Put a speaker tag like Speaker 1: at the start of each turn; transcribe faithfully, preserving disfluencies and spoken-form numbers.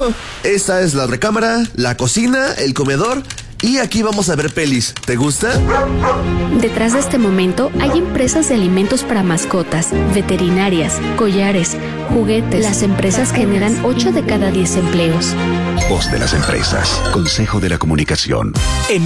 Speaker 1: Bueno, esta es la recámara, la cocina, el comedor y aquí vamos a ver pelis. ¿Te gusta?
Speaker 2: Detrás de este momento hay empresas de alimentos para mascotas, veterinarias, collares, juguetes. Las empresas generan ocho de cada diez empleos.
Speaker 3: Voz de las empresas. Consejo de la Comunicación.